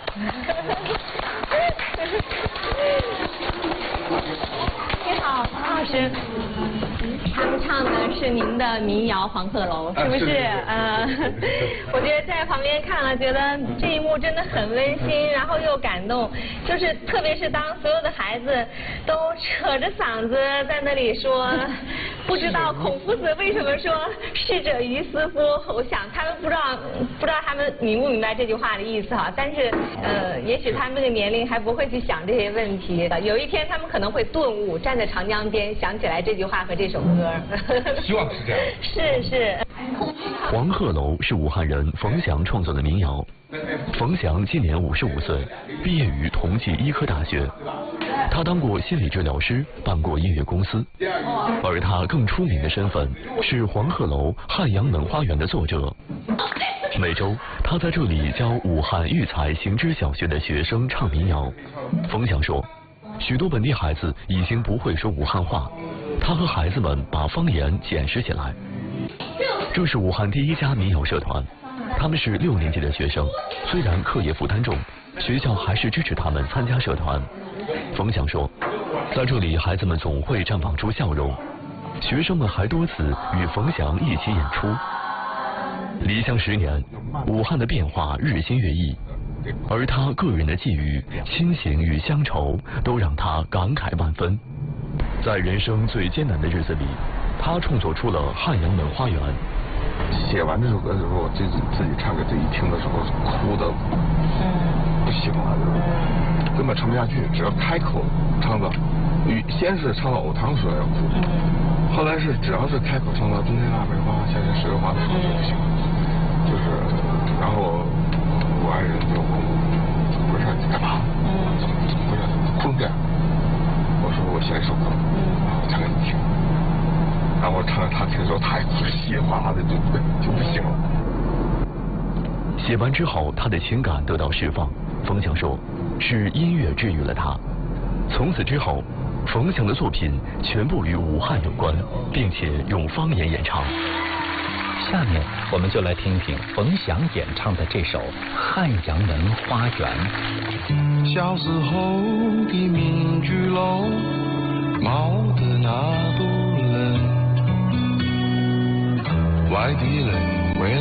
你好，黄老师。他们唱的是您的民谣《黄鹤楼》，是不是？我觉得在旁边看了，觉得这一幕真的很温馨，然后又感动。就是特别是当所有的孩子都扯着嗓子在那里说，不知道孔夫子为什么说逝者于斯夫，我想他们不知道他们明不明白这句话的意思哈。但是也许他们这个年龄还不会去想这些问题，有一天他们可能会顿悟，站在长江边想起来这句话和这首歌。 希望是这样。 是。 黄鹤楼是武汉人冯翔创作的民谣。冯翔今年55岁，毕业于同济医科大学。他当过心理治疗师，办过音乐公司。而他更出名的身份是黄鹤楼汉阳门花园的作者。每周他在这里教武汉育才行知小学的学生唱民谣。冯翔说，许多本地孩子已经不会说武汉话，他和孩子们把方言捡拾起来。这是武汉第一家民谣社团，他们是6年级的学生，虽然课业负担重，学校还是支持他们参加社团。冯翔说，在这里孩子们总会绽放出笑容，学生们还多次与冯翔一起演出。离乡10年，武汉的变化日新月异，而他个人的际遇、亲情与乡愁都让他感慨万分。在人生最艰难的日子里，他创作出了《汉阳门花园》。 写完这首歌的时候，自己唱给自己听的时候，哭的不行了，根本唱不下去。只要开口唱到，先是唱到藕塘时候要哭，后来是只要是开口唱到冬天腊梅花，夏天十月花的时候就不行了。就是，然后我爱人就问我，不是你干嘛？怎么回事？哭成这样？我说我写了一首歌，我唱给你听。然后我唱给他听的时候，他也哭得稀里哗啦的，就不行了。 写完之后，他的情感得到释放。冯翔说，是音乐治愈了他。从此之后，冯翔的作品全部与武汉有关，并且用方言演唱。 下面我们就来听听冯翔演唱的这首《汉阳门花园》。 小时候的民居楼，冒得那多冷，外地人